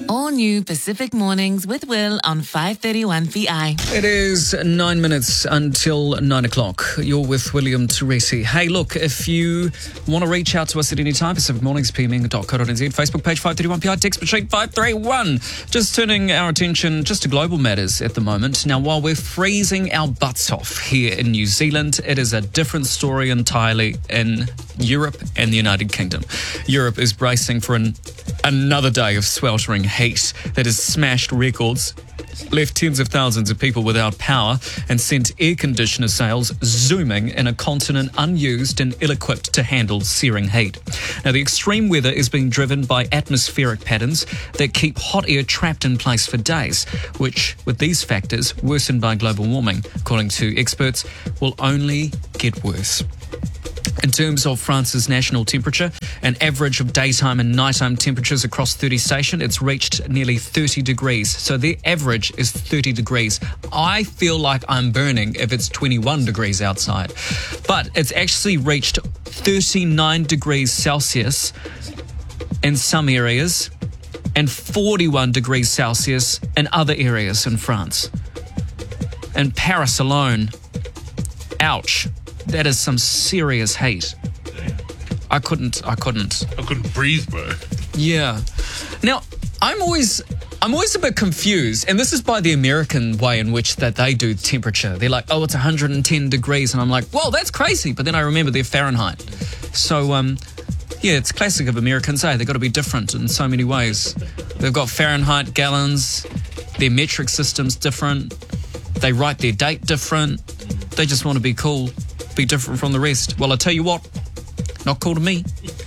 All new Pacific Mornings with Will on 531 VI. It is 9 minutes until 9 o'clock. You're with William Teresi. Hey, look, if you want to reach out to us at any time, Pacific Mornings, pming.co.nz, Facebook page 531PI, text machine 531. Just turning our attention just to global matters at the moment. Now, while we're freezing our butts off here in New Zealand, it is a different story entirely in Europe and the United Kingdom. Europe is bracing for another day of sweltering heat that has smashed records, left tens of thousands of people without power, and sent air conditioner sales zooming in a continent unused and ill-equipped to handle searing heat. Now, the extreme weather is being driven by atmospheric patterns that keep hot air trapped in place for days, which, with these factors, worsened by global warming, according to experts, will only get worse. In terms of France's national temperature, an average of daytime and nighttime temperatures across 30 stations, it's reached nearly 30 degrees. So their average is 30 degrees. I feel like I'm burning if it's 21 degrees outside. But it's actually reached 39 degrees Celsius in some areas and 41 degrees Celsius in other areas in France. In Paris alone, ouch. That is some serious heat. I couldn't breathe, bro. Yeah. Now, I'm always a bit confused, and this is by the American way in which that they do temperature. They're like, oh, it's 110 degrees, and I'm like, whoa, that's crazy. But then I remember their Fahrenheit. So, yeah, it's classic of Americans, They've got to be different in so many ways. They've got Fahrenheit gallons, their metric system's different, they write their date different, they just want to be cool. Be different from the rest. Well, I tell you what, not cool to me.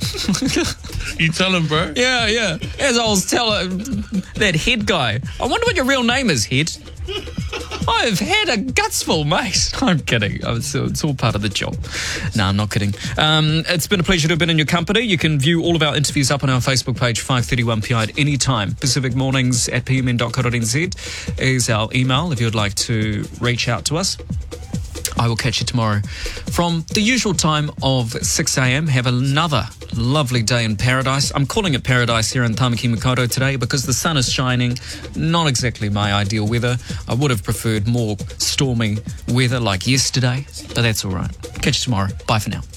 You tell him, bro. Yeah. As I was telling that head guy, I wonder what your real name is, head. I've had a gutsful, mate. I'm kidding. It's all part of the job. No, I'm not kidding. It's been a pleasure to have been in your company. You can view all of our interviews up on our Facebook page, 531PI, at any time. Pacific Mornings at pmn.co.nz is our email if you'd like to reach out to us. I will catch you tomorrow from the usual time of 6 a.m. Have another lovely day in paradise. I'm calling it paradise here in Tamaki Makaurau today because the sun is shining. Not exactly my ideal weather. I would have preferred more stormy weather like yesterday, but that's all right. Catch you tomorrow. Bye for now.